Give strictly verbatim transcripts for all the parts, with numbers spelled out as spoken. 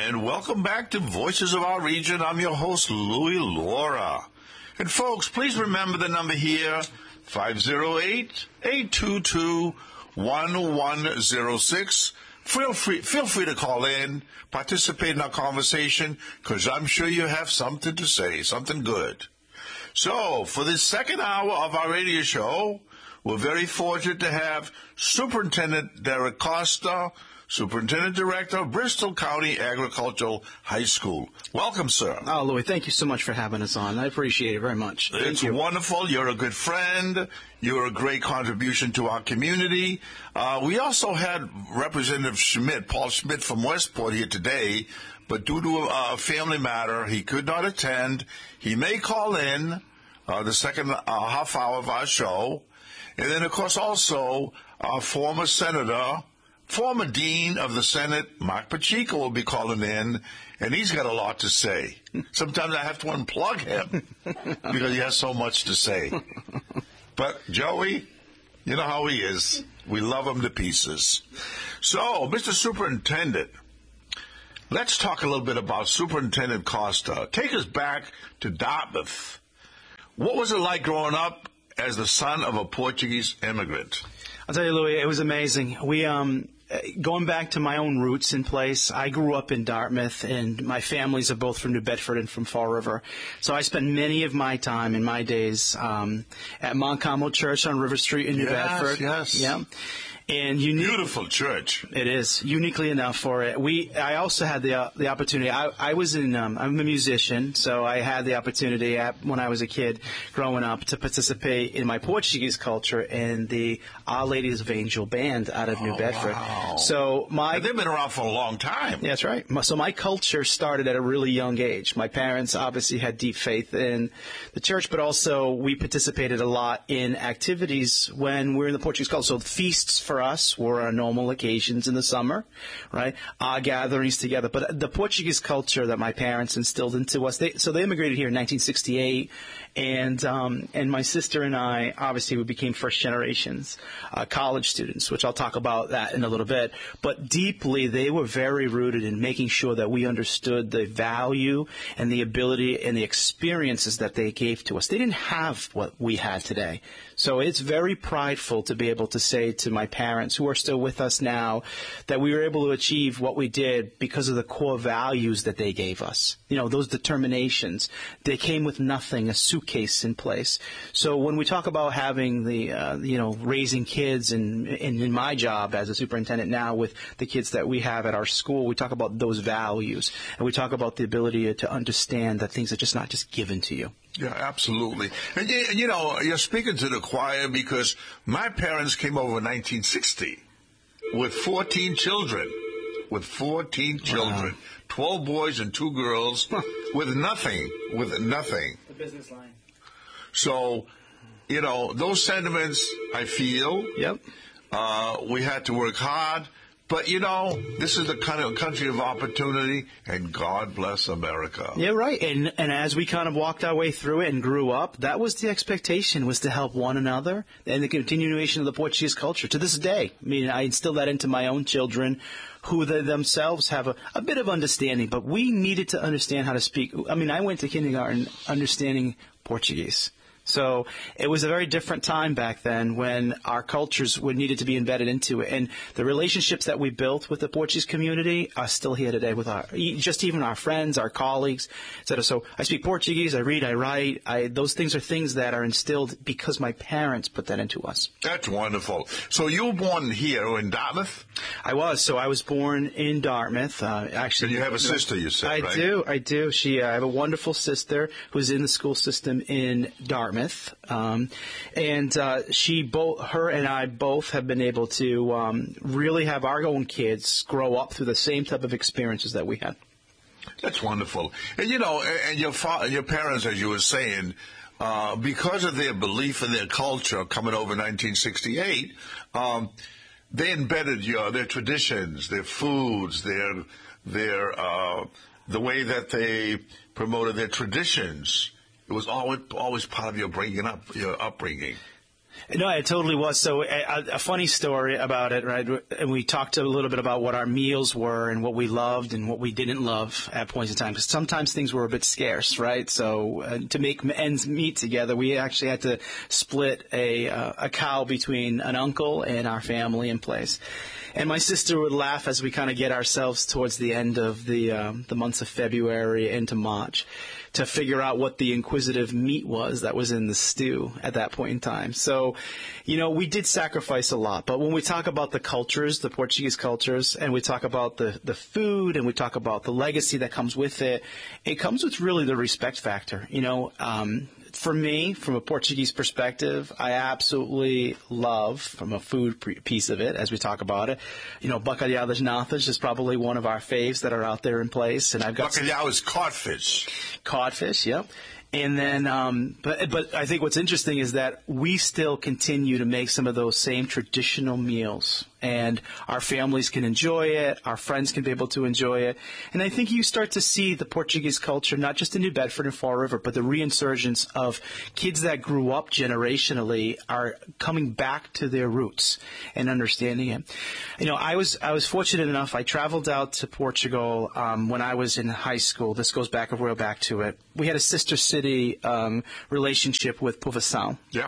and welcome back to Voices of Our Region. I'm your host, Louis Laura. And folks, please remember the number here, five oh eight, eight two two, one one oh six. Feel free, feel free to call in, participate in our conversation, because I'm sure you have something to say, something good. So, for this second hour of our radio show, we're very fortunate to have Superintendent Derek Costa, Superintendent Director of Bristol County Agricultural High School. Welcome, sir. Oh, Louis, thank you so much for having us on. I appreciate it very much. Thank it's you. wonderful. You're a good friend. You're a great contribution to our community. Uh, we also had Representative Schmidt, Paul Schmidt from Westport here today, but due to a, a family matter, he could not attend. He may call in uh, the second uh, half hour of our show. And then, of course, also our former senator, former dean of the Senate, Mark Pacheco, will be calling in, and he's got a lot to say. Sometimes I have to unplug him because he has so much to say. But Joey, you know how he is. We love him to pieces. So, Mister Superintendent, let's talk a little bit about Superintendent Costa. Take us back to Dartmouth. What was it like growing up as the son of a Portuguese immigrant? I'll tell you, Louis, it was amazing. We, um, going back to my own roots in place, I grew up in Dartmouth, and my families are both from New Bedford and from Fall River. So I spent many of my time in my days um, at Mount Carmel Church on River Street in New yes, Bedford. Yes, yeah. And unique, beautiful church. It is uniquely enough for it. We, I also had the uh, the opportunity. I, I was in. Um, I'm a musician, so I had the opportunity at, when I was a kid, growing up, to participate in my Portuguese culture in the Our Ladies of Angel band out of oh, New Bedford. Wow. So my and they've been around for a long time. That's right. So my culture started at a really young age. My parents obviously had deep faith in the church, but also we participated a lot in activities when we were in the Portuguese culture. So feasts for us were our normal occasions in the summer, right? Our gatherings together. But the Portuguese culture that my parents instilled into us, they, so they immigrated here in nineteen sixty-eight, and um, and my sister and I, obviously, we became first generations uh, college students, which I'll talk about that in a little bit. But deeply, they were very rooted in making sure that we understood the value and the ability and the experiences that they gave to us. They didn't have what we had today. So it's very prideful to be able to say to my parents, who are still with us now, that we were able to achieve what we did because of the core values that they gave us. You know, those determinations. They came with nothing, a suitcase in place. So when we talk about having the, uh, you know, raising kids, and, and in my job as a superintendent now with the kids that we have at our school, we talk about those values. And we talk about the ability to understand that things are just not just given to you. Yeah, absolutely. And, you know, you're speaking to the choir because my parents came over in nineteen sixty with fourteen children, with fourteen children, wow. twelve boys and two girls, with nothing, with nothing. The business line. So, you know, those sentiments, I feel, yep. uh, we had to work hard. But, you know, this is the kind of country of opportunity, and God bless America. Yeah, right. And and as we kind of walked our way through it and grew up, that was the expectation, was to help one another and the continuation of the Portuguese culture to this day. I mean, I instill that into my own children, who they themselves have a, a bit of understanding, but we needed to understand how to speak. I mean, I went to kindergarten understanding Portuguese. So it was a very different time back then when our cultures were needed to be embedded into it. And the relationships that we built with the Portuguese community are still here today with our, just even our friends, our colleagues, et cetera. So I speak Portuguese, I read, I write. I, those things are things that are instilled because my parents put that into us. That's wonderful. So you were born here in Dartmouth? I was. So I was born in Dartmouth. Uh, actually, and you have a sister, you said, I right? do. I do. She, uh, I have a wonderful sister who's in the school system in Dartmouth. Um, and uh, she, both, her and I both have been able to um, really have our own kids grow up through the same type of experiences that we had. That's wonderful. And you know, and your fa- your parents, as you were saying, uh, because of their belief in their culture coming over in nineteen sixty-eight, um, they embedded your their traditions, their foods, their their uh, the way that they promoted their traditions. It was always always part of your bringing up, your upbringing. No, it totally was. So a, a funny story about it, right? And we talked a little bit about what our meals were and what we loved and what we didn't love at points in time. Because sometimes things were a bit scarce, right? So uh, to make ends meet together, we actually had to split a uh, a cow between an uncle and our family in place. And my sister would laugh as we kind of get ourselves towards the end of the um, the months of February into March to figure out what the inquisitive meat was that was in the stew at that point in time. So, you know, we did sacrifice a lot. But when we talk about the cultures, the Portuguese cultures, and we talk about the, the food and we talk about the legacy that comes with it, it comes with really the respect factor. You know, um, for me, from a Portuguese perspective, I absolutely love, from a food pre- piece of it, as we talk about it, you know, bacalhau das natas is probably one of our faves that are out there in place. And I've got bacalhau some, is codfish. Codfish, yep. And then, um, but but I think what's interesting is that we still continue to make some of those same traditional meals, and our families can enjoy it, our friends can be able to enjoy it, and I think you start to see the Portuguese culture, not just in New Bedford and Fall River, but the reinsurgence of kids that grew up generationally are coming back to their roots and understanding it. You know, I was I was fortunate enough. I traveled out to Portugal um, when I was in high school. This goes back a real back to it. We had a sister city um, relationship with Povação. Yeah.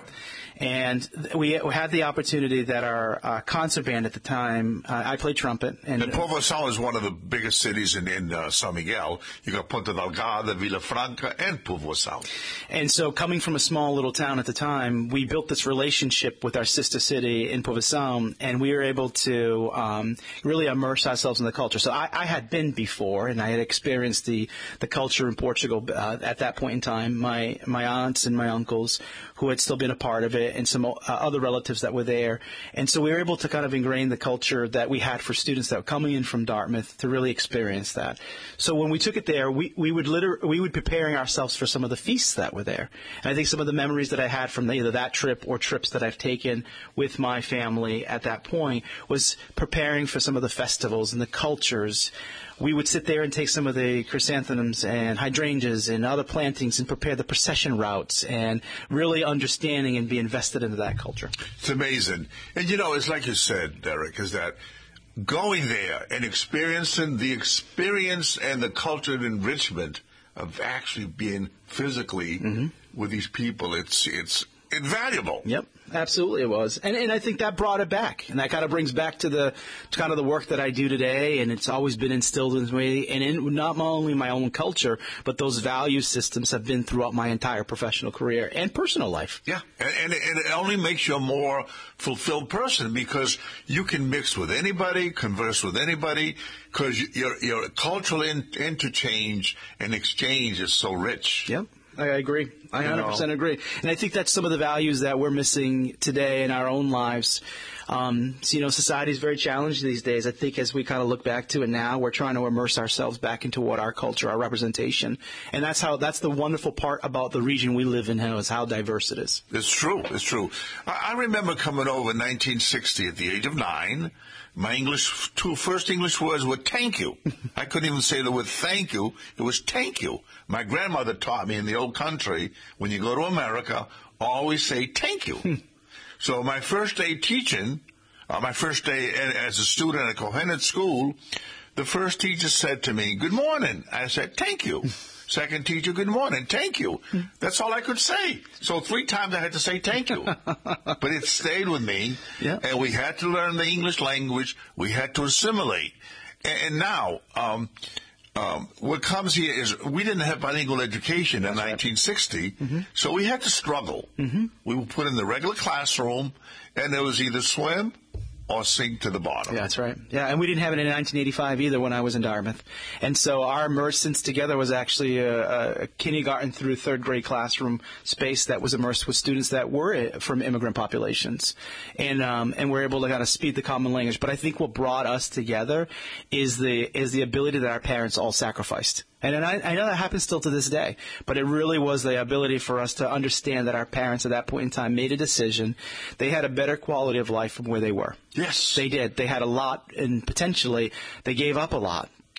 And we had the opportunity that our uh, concert band at the time, uh, I played trumpet. And, and Povação is one of the biggest cities in, in uh, São Miguel. You got Ponta Delgada, Vila Franca, and Povação. And so coming from a small little town at the time, we built this relationship with our sister city in Povação, and we were able to um, really immerse ourselves in the culture. So I, I had been before, and I had experienced the, the culture in Portugal uh, at that point in time. My, my aunts and my uncles, who had still been a part of it, and some uh, other relatives that were there. And so we were able to kind of ingrain the culture that we had for students that were coming in from Dartmouth to really experience that. So when we took it there, we, we would liter- we would preparing ourselves for some of the feasts that were there. And I think some of the memories that I had from either that trip or trips that I've taken with my family at that point was preparing for some of the festivals and the cultures. We would sit there and take some of the chrysanthemums and hydrangeas and other plantings and prepare the procession routes and really understanding and be invested into that culture. It's amazing. And, you know, it's like you said, Derek, is that going there and experiencing the experience and the cultural enrichment of actually being physically mm-hmm. with these people, it's it's invaluable. Yep. Absolutely, it was, and and I think that brought it back, and that kind of brings back to the to kind of the work that I do today, and it's always been instilled in me, and in not only my own culture, but those value systems have been throughout my entire professional career and personal life. Yeah, and, and, it, and it only makes you a more fulfilled person because you can mix with anybody, converse with anybody, because your your cultural in, interchange and exchange is so rich. Yep. I agree. I one hundred percent agree. And I think that's some of the values that we're missing today in our own lives. Um, so, you know, society is very challenged these days. I think as we kind of look back to it now, we're trying to immerse ourselves back into what our culture, our representation. And that's how, that's the wonderful part about the region we live in now is how diverse it is. It's true. It's true. I, I remember coming over in nineteen sixty at the age of nine. My English, two first English words were thank you. I couldn't even say the word thank you. It was thank you. My grandmother taught me in the old country, when you go to America, always say thank you. So my first day teaching, uh, my first day as a student at Kohenet School, the first teacher said to me, good morning. I said, thank you. Second teacher, good morning, thank you. That's all I could say. So three times I had to say thank you. But it stayed with me, yeah. And we had to learn the English language. We had to assimilate. And, and now, um, um, what comes here is we didn't have bilingual education in That's nineteen sixty, right. mm-hmm. So we had to struggle. Mm-hmm. We were put in the regular classroom, and there was either swim or sink to the bottom. Yeah, that's right. Yeah, and we didn't have it in nineteen eighty-five either when I was in Dartmouth. And so our immersions together was actually a, a kindergarten through third grade classroom space that was immersed with students that were from immigrant populations. And um, and we're able to kind of speak the common language. But I think what brought us together is the is the ability that our parents all sacrificed. And I, I know that happens still to this day, but it really was the ability for us to understand that our parents at that point in time made a decision. They had a better quality of life from where they were. Yes. They did. They had a lot, and potentially they gave up a lot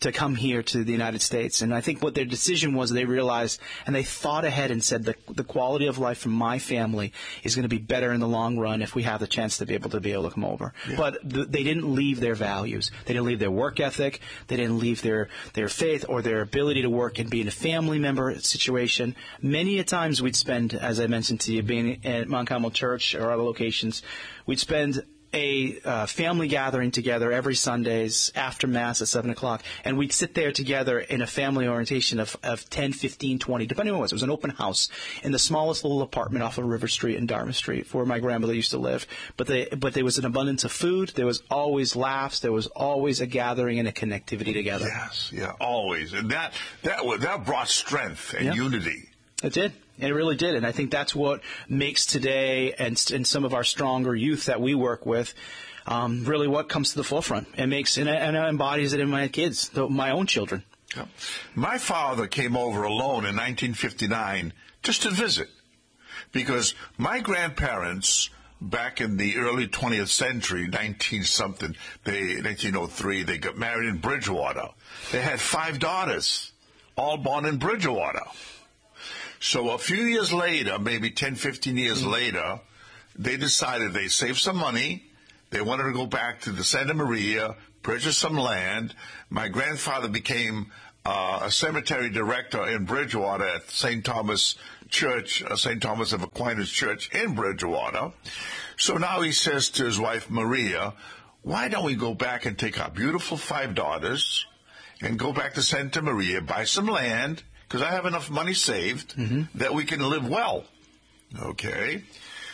to come here to the United States. And I think what their decision was, they realized, and they thought ahead and said, the, the quality of life for my family is going to be better in the long run if we have the chance to be able to be able to come over. Yeah. But th- they didn't leave their values. They didn't leave their work ethic. They didn't leave their, their faith or their ability to work and be in a family member situation. Many a times we'd spend, as I mentioned to you, being at Mount Carmel Church or other locations, we'd spend a uh, family gathering together every Sundays after Mass at seven o'clock, and we'd sit there together in a family orientation of, of ten, fifteen, twenty, depending on what it was. It was an open house in the smallest little apartment off of River Street and Dartmouth Street where my grandmother used to live. But they, but there was an abundance of food. There was always laughs. There was always a gathering and a connectivity together. Yes, yeah, always. And that, that, that brought strength and yeah. unity. It did. It really did. And I think that's what makes today and, and some of our stronger youth that we work with um, really what comes to the forefront. It makes and, and it embodies it in my kids, the, my own children. Yeah. My father came over alone in nineteen fifty-nine just to visit because my grandparents back in the early twentieth century, nineteen something, they, nineteen oh three, they got married in Bridgewater. They had five daughters, all born in Bridgewater. So a few years later, maybe ten, fifteen years mm-hmm. later, they decided they saved some money. They wanted to go back to the Santa Maria, purchase some land. My grandfather became uh, a cemetery director in Bridgewater at Saint Thomas Church, uh, Saint Thomas of Aquinas Church in Bridgewater. So now he says to his wife, Maria, why don't we go back and take our beautiful five daughters and go back to Santa Maria, buy some land, because I have enough money saved mm-hmm. that we can live well. Okay?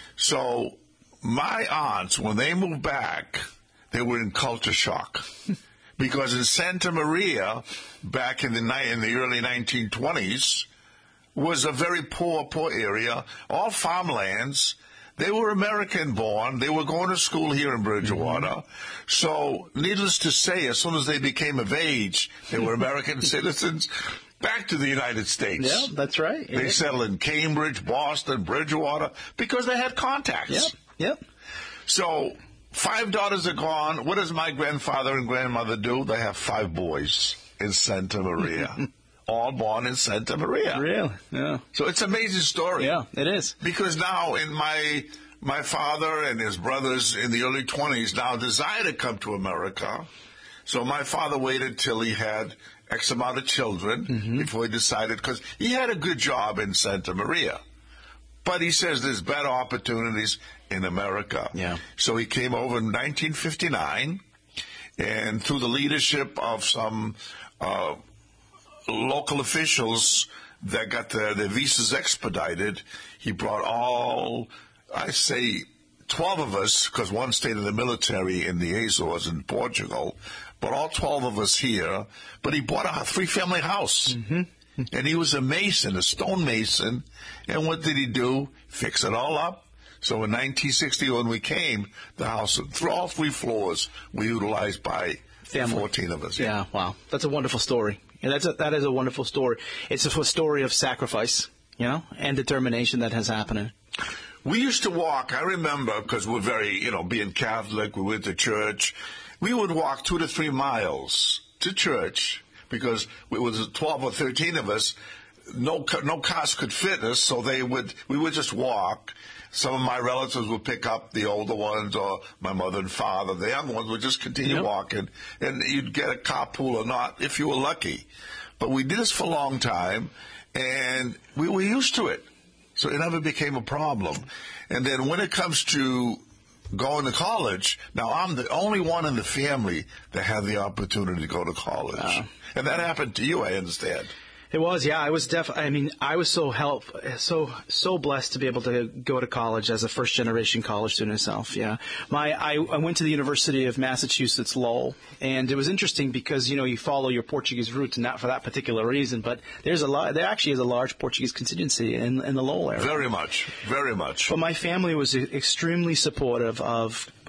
So my aunts, when they moved back, they were in culture shock. Because in Santa Maria, back in the ni- in the early nineteen twenties, was a very poor, poor area, all farmlands. They were American-born. They were going to school here in Bridgewater. Mm-hmm. So, needless to say, as soon as they became of age, they were American citizens. Back to the United States. Yeah, that's right. They yeah. settled in Cambridge, Boston, Bridgewater, because they had contacts. Yep, yep. So, five daughters are gone. What does my grandfather and grandmother do? They have five boys in Santa Maria. All born in Santa Maria. Really? Yeah. So it's an amazing story. Yeah, it is. Because now in my my father and his brothers in the early twenties now desire to come to America. So my father waited till he had X amount of children mm-hmm. before he decided, because he had a good job in Santa Maria. But he says there's better opportunities in America. Yeah. So he came over in nineteen fifty-nine, and through the leadership of some uh, local officials that got the, their visas expedited, he brought all, I say, twelve of us, because one stayed in the military in the Azores in Portugal, but all twelve of us here. But he bought a three-family house. Mm-hmm. And he was a mason, a stone mason. And what did he do? Fix it all up. So in nineteen sixty, when we came, the house, through all three floors, were utilized by Family. fourteen of us. Yeah. yeah, wow. That's a wonderful story. And that's a, that is a wonderful story. It's a story of sacrifice, you know, and determination that has happened. We used to walk, I remember, because we're very, you know, being Catholic, we went to church. We would walk two to three miles to church because it was twelve or thirteen of us. No, no cars could fit us, so they would, we would just walk. Some of my relatives would pick up the older ones, or my mother and father. The young ones would just continue yep. walking, and you'd get a carpool or not if you were lucky. But we did this for a long time, and we were used to it. So it never became a problem. And then when it comes to going to college, now I'm the only one in the family that had the opportunity to go to college. Uh, and that happened to you, I understand. It was, yeah. I was definitely, I mean, I was so help, so, so blessed to be able to go to college as a first generation college student myself, yeah. My, I, I went to the University of Massachusetts Lowell, and it was interesting because, you know, you follow your Portuguese roots, and not for that particular reason, but there's a lot, there actually is a large Portuguese contingency in, in the Lowell area. Very much, very much. But my family was extremely supportive of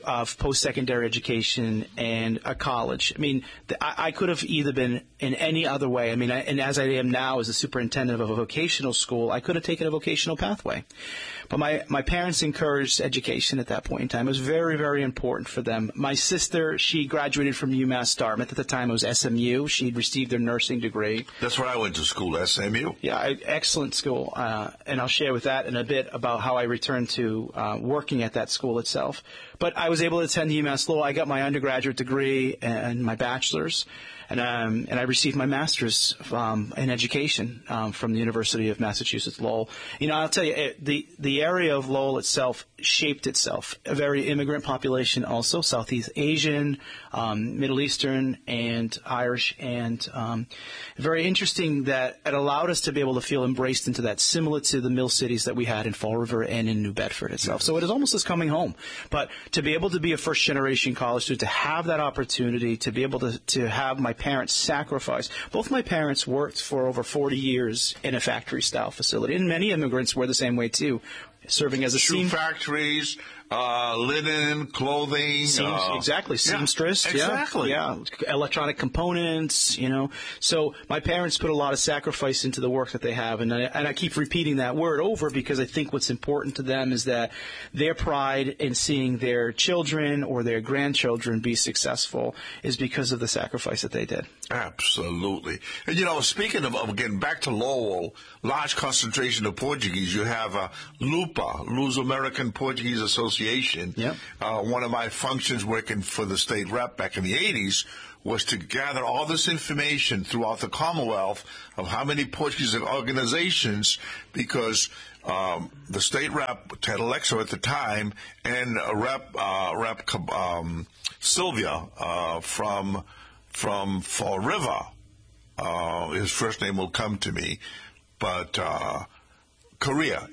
of post-secondary education and a college. I mean, th- I, I could have either been in any other way. I mean, I, and as I am now as a superintendent of a vocational school, I could have taken a vocational pathway. But my, my parents encouraged education at that point in time. It was very, very important for them. My sister, she graduated from UMass Dartmouth. At the time, it was S M U. She'd received her nursing degree. That's where I went to school, S M U. Yeah, I, excellent school. Uh, and I'll share with that in a bit about how I returned to uh, working at that school itself. But I was able to attend UMass Lowell. I got my undergraduate degree and my bachelor's. And, um, and I received my master's um, in education um, from the University of Massachusetts Lowell. You know, I'll tell you, it, the the area of Lowell itself shaped itself. A very immigrant population, also Southeast Asian, um, Middle Eastern, and Irish, and um, very interesting that it allowed us to be able to feel embraced into that, similar to the mill cities that we had in Fall River and in New Bedford itself. So it is almost as coming home. But to be able to be a first generation college student, to have that opportunity, to be able to to have my parents sacrifice. Both my parents worked for over forty years in a factory-style facility, and many immigrants were the same way, too, serving as a shoe seam factories, uh, linen, clothing. Seam, uh, exactly, seamstress. Yeah, Yeah, exactly. Yeah, electronic components, you know. So my parents put a lot of sacrifice into the work that they have, and I, and I keep repeating that word over because I think what's important to them is that their pride in seeing their children or their grandchildren be successful is because of the sacrifice that they did. Absolutely. And, you know, speaking of, of getting back to Lowell, large concentration of Portuguese, you have uh, LUPA, Luso-American Portuguese Association. Yep. Uh, one of my functions working for the state rep back in the eighties was to gather all this information throughout the Commonwealth of how many Portuguese organizations, because um, the state rep, Ted Alexo at the time, and uh, Rep, uh, Rep um, Sylvia uh, from... from Fall River, uh, his first name will come to me, but uh, Korea,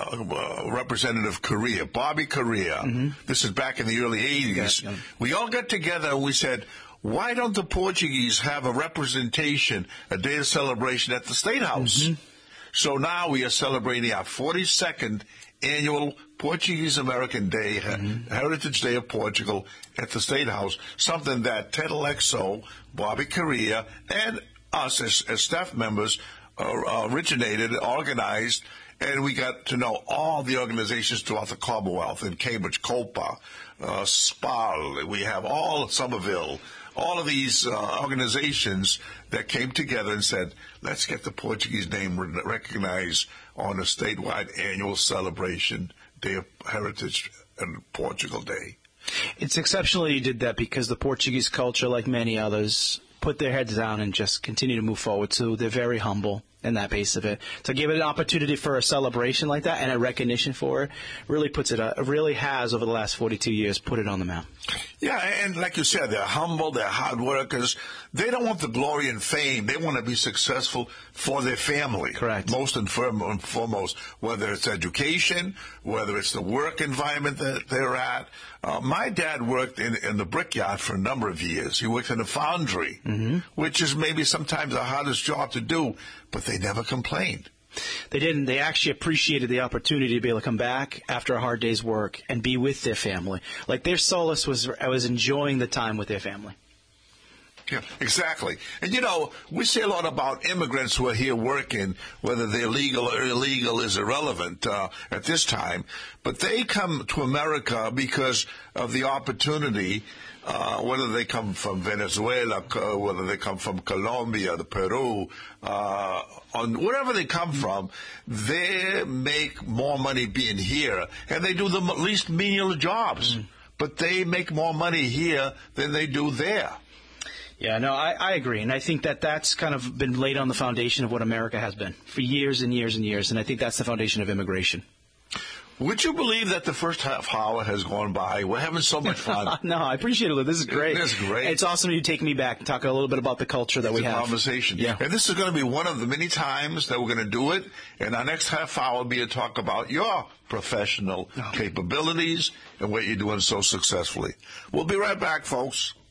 uh, Representative Korea, Bobby Korea, mm-hmm. This is back in the early eighties, yeah, yeah. We all got together and we said, why don't the Portuguese have a representation, a day of celebration at the State House? Mm-hmm. So now we are celebrating our forty-second annual Portuguese American Day, mm-hmm. Heritage Day of Portugal at the State House, something that Ted Alexo, Bobby Korea, and us as, as staff members uh, originated, organized, and we got to know all the organizations throughout the Commonwealth, in Cambridge, COPA, uh, SPAL, we have all Somerville, all of these uh, organizations that came together and said, let's get the Portuguese name recognized on a statewide annual celebration, Day of Heritage and Portugal Day. It's exceptional you did that because the Portuguese culture, like many others, put their heads down and just continue to move forward. So they're very humble in that base of it. To give it an opportunity for a celebration like that and a recognition for it really puts it, uh, really has over the last forty-two years put it on the map. Yeah, and like you said, they're humble, they're hard workers. They don't want the glory and fame. They want to be successful for their family. Correct. Most and foremost, whether it's education, whether it's the work environment that they're at. Uh, my dad worked in, in the brickyard for a number of years. He worked in a foundry, mm-hmm. which is maybe sometimes the hardest job to do, but they never complained. They didn't. They actually appreciated the opportunity to be able to come back after a hard day's work and be with their family. Like their solace was, I was enjoying the time with their family. Yeah, exactly. And, you know, we say a lot about immigrants who are here working, whether they're legal or illegal is irrelevant uh, at this time. But they come to America because of the opportunity, uh, whether they come from Venezuela, whether they come from Colombia, the Peru, uh, on wherever they come from, they make more money being here, and they do the least menial jobs. Mm. But they make more money here than they do there. Yeah, no, I, I agree. And I think that that's kind of been laid on the foundation of what America has been for years and years and years. And I think that's the foundation of immigration. Would you believe that the first half hour has gone by? We're having so much fun. No, I appreciate it. This is great. This is great. It's awesome you take me back and talk a little bit about the culture that it's we a have. Conversation. Yeah. And this is going to be one of the many times that we're going to do it. And our next half hour will be to talk about your professional oh. capabilities and what you're doing so successfully. We'll be right back, folks.